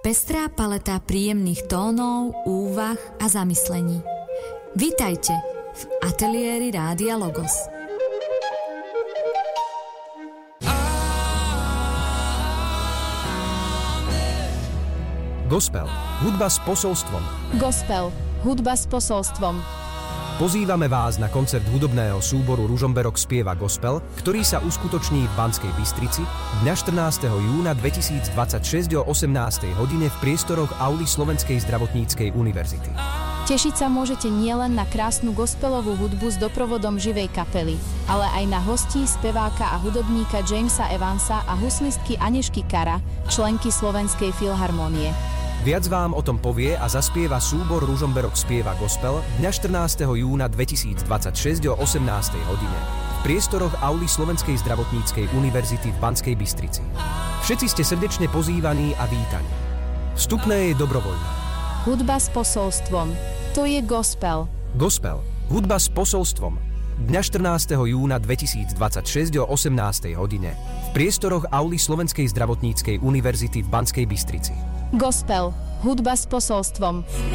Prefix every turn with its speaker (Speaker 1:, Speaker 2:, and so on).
Speaker 1: pestrá paleta príjemných tónov, úvah a zamyslení. Vitajte v ateliéri Rádia Logos.
Speaker 2: Gospel. Hudba s posolstvom.
Speaker 3: Gospel. Hudba s posolstvom.
Speaker 2: Pozývame vás na koncert hudobného súboru Ružomberok spieva Gospel, ktorý sa uskutoční v Banskej Bystrici dňa 14. júna 2026 o 18. hodine v priestoroch auly Slovenskej zdravotníckej univerzity.
Speaker 3: Tešiť sa môžete nielen na krásnu gospelovú hudbu s doprovodom živej kapely, ale aj na hostí, speváka a hudobníka Jamesa Evansa a huslistky Anežky Kara, členky Slovenskej filharmónie.
Speaker 2: Viac vám o tom povie a zaspieva súbor Ružomberok spieva Gospel dňa 14. júna 2026 o 18. hodine v priestoroch auly Slovenskej zdravotníckej univerzity v Banskej Bystrici. Všetci ste srdečne pozývaní a vítaní. Vstupné je dobrovoľné.
Speaker 3: Hudba s posolstvom. To je gospel.
Speaker 2: Gospel. Hudba s posolstvom. Dňa 14. júna 2026 o 18. hodine v priestoroch auly Slovenskej zdravotníckej univerzity v Banskej Bystrici.
Speaker 3: Gospel. Hudba s posolstvom.